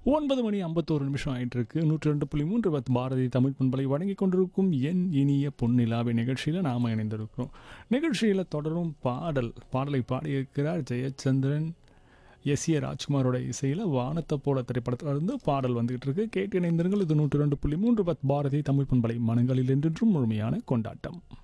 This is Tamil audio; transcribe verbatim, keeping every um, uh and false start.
ஒன்பது மணி ஐம்பத்தோரு நிமிஷம் ஆயிட்டு இருக்கு. நூற்றி ரெண்டு புள்ளி மூன்று பத்து பாரதி தமிழ் பண்பலை வழங்கி கொண்டிருக்கும் என் இனிய பொன்னிலாவை நிகழ்ச்சியில் நாம் இணைந்திருக்கிறோம். நிகழ்ச்சியில் தொடரும் பாடல் பாடலை பாடியிருக்கிறார் ஜெயச்சந்திரன். எஸ் ஏ ராஜ்குமாரோட இசையில் வானத்தை போல திரைப்படத்தில் இருந்து பாடல் வந்துகிட்டு இருக்கு. கேட்டு இணைந்திருங்கள். இது நூற்றி ரெண்டு புள்ளி மூன்று பத்து பாரதி தமிழ் பண்பலை மனங்களில் என்றென்றும் முழுமையான கொண்டாட்டம்.